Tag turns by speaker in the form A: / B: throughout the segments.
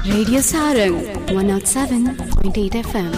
A: Radio Sarang 107.8 FM.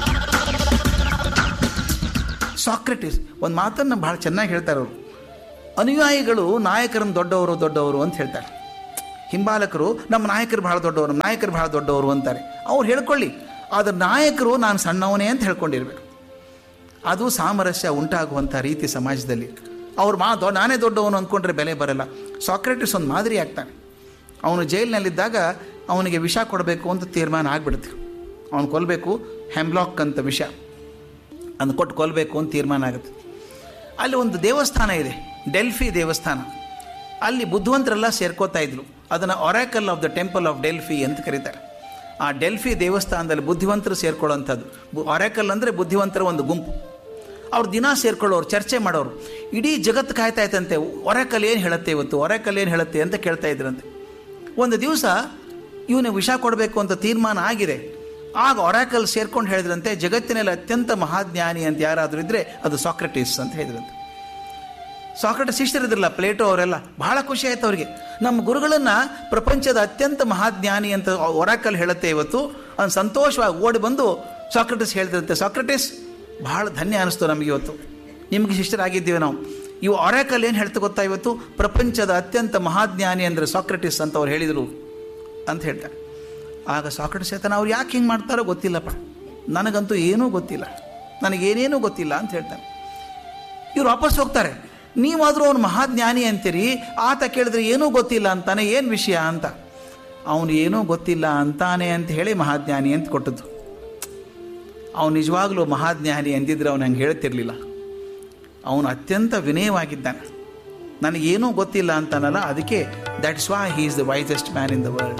B: Socrates ಒಂದು ಮಾತನ್ನು ಭಾಳ ಚೆನ್ನಾಗಿ ಹೇಳ್ತಾರೆ ಅವರು. ಅನುಯಾಯಿಗಳು ನಾಯಕರನ್ನು ದೊಡ್ಡವರು ಅಂತ ಹೇಳ್ತಾರೆ. ಹಿಂಬಾಲಕರು ನಮ್ಮ ನಾಯಕರು ಬಹಳ ದೊಡ್ಡವರು ಅಂತಾರೆ. ಅವ್ರು ಹೇಳ್ಕೊಳ್ಳಿ, ಆದರೆ ನಾಯಕರು ನಾನು ಸಣ್ಣವನೇ ಅಂತ ಹೇಳ್ಕೊಂಡಿರ್ಬೇಕು. ಅದು ಸಾಮರಸ್ಯ ಉಂಟಾಗುವಂಥ ರೀತಿ ಸಮಾಜದಲ್ಲಿ. ಅವ್ರು ನಾನೇ ದೊಡ್ಡವನು ಅಂದ್ಕೊಂಡ್ರೆ ಬೆಲೆ ಬರಲ್ಲ. ಸಾಕ್ರೆಟಿಸ್ ಒಂದು ಮಾದರಿ ಆಗ್ತಾನೆ. ಅವನು ಜೈಲಿನಲ್ಲಿದ್ದಾಗ ಅವನಿಗೆ ವಿಷ ಕೊಡಬೇಕು ಅಂತ ತೀರ್ಮಾನ ಆಗಿಬಿಡುತ್ತೆ. ಅವನು ಕೊಲ್ಲಬೇಕು, ಹೆಮ್ಲಾಕ್ ಅಂತ ವಿಷ ಅಂದು ಕೊಟ್ಟು ಕೊಲ್ಲಬೇಕು ಅಂತ ತೀರ್ಮಾನ ಆಗುತ್ತೆ. ಅಲ್ಲಿ ಒಂದು ದೇವಸ್ಥಾನ ಇದೆ, ಡೆಲ್ಫಿ ದೇವಸ್ಥಾನ. ಅಲ್ಲಿ ಬುದ್ಧಿವಂತರೆಲ್ಲ ಸೇರ್ಕೋತಾ ಇದ್ರು. ಅದನ್ನು Oracle of the temple of Delphi ಅಂತ ಕರೀತಾರೆ. ಆ ಡೆಲ್ಫಿ ದೇವಸ್ಥಾನದಲ್ಲಿ ಬುದ್ಧಿವಂತರು ಸೇರ್ಕೊಳ್ಳೋಂಥದ್ದು. ಒರಾಕಲ್ ಅಂದರೆ ಬುದ್ಧಿವಂತರ ಒಂದು ಗುಂಪು. ಅವ್ರು ದಿನ ಸೇರ್ಕೊಳ್ಳೋರು, ಚರ್ಚೆ ಮಾಡೋರು. ಇಡೀ ಜಗತ್ತು ಕಾಯ್ತಾ ಇತ್ತಂತೆ, ಒರಾಕಲ್ ಏನು ಹೇಳುತ್ತೆ ಇವತ್ತು, ಒರಾಕಲ್ ಏನು ಹೇಳುತ್ತೆ ಅಂತ ಕೇಳ್ತಾ ಇದ್ರಂತೆ. ಒಂದು ದಿವಸ ಇವನಿಗೆ ವಿಷ ಕೊಡಬೇಕು ಅಂತ ತೀರ್ಮಾನ ಆಗಿದೆ. ಆಗ ಒರಾಕಲ್ ಸೇರ್ಕೊಂಡು ಹೇಳಿದ್ರಂತೆ, ಜಗತ್ತಿನಲ್ಲಿ ಅತ್ಯಂತ ಮಹಾಜ್ಞಾನಿ ಅಂತ ಯಾರಾದರೂ ಇದ್ದರೆ ಅದು ಸಾಕ್ರೆಟಿಸ್ ಅಂತ ಹೇಳಿದ್ರಂತೆ. ಸಾಕ್ರೆಟಿಸ್ ಶಿಷ್ಯರಿದ್ರಲ್ಲ, ಪ್ಲೇಟೋ ಅವರೆಲ್ಲ, ಬಹಳ ಖುಷಿ ಆಯ್ತು ಅವರಿಗೆ. ನಮ್ಮ ಗುರುಗಳನ್ನು ಪ್ರಪಂಚದ ಅತ್ಯಂತ ಮಹಾಜ್ಞಾನಿ ಅಂತ ಒರಾಕಲ್ ಹೇಳುತ್ತೆ ಇವತ್ತು. ಅವ್ನು ಸಂತೋಷವಾಗಿ ಓಡಿ ಬಂದು ಸಾಕ್ರೆಟಿಸ್ ಹೇಳಿದ್ರಂತೆ, ಸಾಕ್ರೆಟಿಸ್ ಬಹಳ ಧನ್ಯ ಅನ್ನಿಸ್ತು ನಮಗೆ ಇವತ್ತು, ನಿಮಗೆ ಶಿಷ್ಯರಾಗಿದ್ದೀವಿ ನಾವು. ಇವು ಒರಾಕಲ್ ಏನು ಹೇಳ್ತಾ ಗೊತ್ತಾ ಇವತ್ತು, ಪ್ರಪಂಚದ ಅತ್ಯಂತ ಮಹಾಜ್ಞಾನಿ ಅಂದರೆ ಸಾಕ್ರೆಟಿಸ್ ಅಂತ ಅವ್ರು ಹೇಳಿದರು ಅಂತ ಹೇಳ್ತಾರೆ. ಆಗ ಸಾಕ್ರೆಟಿಸ್ ಹೇಳ್ತಾನೆ, ಅವ್ರು ಯಾಕೆ ಹಿಂಗೆ ಮಾಡ್ತಾರೋ ಗೊತ್ತಿಲ್ಲಪ್ಪ, ನನಗಂತೂ ಏನೂ ಗೊತ್ತಿಲ್ಲ, ನನಗೇನೇನೂ ಗೊತ್ತಿಲ್ಲ ಅಂತ ಹೇಳ್ತಾನೆ. ಇವ್ರು ವಾಪಸ್ ಹೋಗ್ತಾರೆ. ನೀವಾದರೂ ಅವನು ಮಹಾಜ್ಞಾನಿ ಅಂತೀರಿ, ಆತ ಕೇಳಿದ್ರೆ ಏನೂ ಗೊತ್ತಿಲ್ಲ ಅಂತಾನೆ, ಏನು ವಿಷಯ ಅಂತ. ಅವನು ಏನೂ ಗೊತ್ತಿಲ್ಲ ಅಂತಾನೆ ಅಂತ ಹೇಳಿ ಮಹಾಜ್ಞಾನಿ ಅಂತ ಕೊಟ್ಟದ್ದು. ಅವನು ನಿಜವಾಗ್ಲೂ ಮಹಾಜ್ಞಾನಿ ಅಂದಿದ್ರೆ ಅವನು ಹಂಗೆ ಹೇಳ್ತಿರ್ಲಿಲ್ಲ. ಅವನು ಅತ್ಯಂತ ವಿನಯವಾಗಿದ್ದಾನೆ. ನನಗೇನೂ ಗೊತ್ತಿಲ್ಲ ಅಂತಾನಲ್ಲ, ಅದಕ್ಕೆ that's why he is the wisest man in the world.